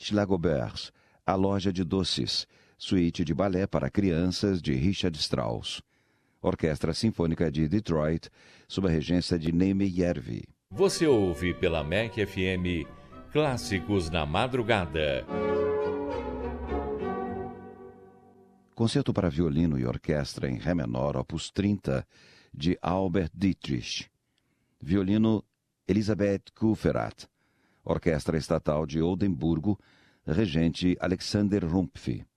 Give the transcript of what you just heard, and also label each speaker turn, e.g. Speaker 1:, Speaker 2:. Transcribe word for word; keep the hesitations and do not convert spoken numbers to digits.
Speaker 1: Schlagobers, A Loja de Doces, suíte de balé para crianças de Richard Strauss. Orquestra Sinfônica de Detroit, sob a regência de Neime Järvi.
Speaker 2: Você ouve pela M E C F M Clássicos na Madrugada.
Speaker 1: Concerto para violino e orquestra em Ré menor, opus trinta, de Albert Dietrich. Violino, Elisabeth Kupferat. Orquestra Estatal de Oldemburgo, regente Alexander Rumpf.